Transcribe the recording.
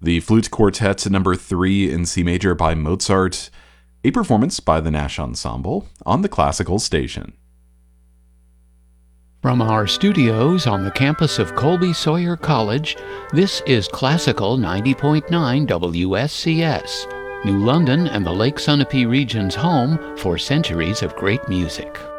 The Flute Quartet number 3 in C major by Mozart, a performance by the Nash Ensemble on the Classical Station. From our studios on the campus of Colby Sawyer College, this is Classical 90.9 WSCS, New London and the Lake Sunapee region's home for centuries of great music.